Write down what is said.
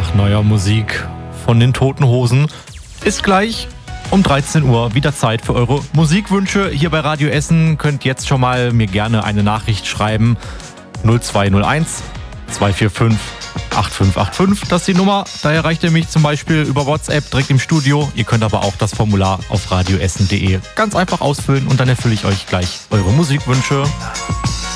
nach neuer Musik von den Toten Hosen. Ist gleich um 13 Uhr wieder Zeit für eure Musikwünsche. Hier bei Radio Essen könnt jetzt schon mal mir gerne eine Nachricht schreiben. 0201 245 8585, das ist die Nummer. Da erreicht ihr mich zum Beispiel über WhatsApp direkt im Studio. Ihr könnt aber auch das Formular auf radioessen.de ganz einfach ausfüllen und dann erfülle ich euch gleich eure Musikwünsche.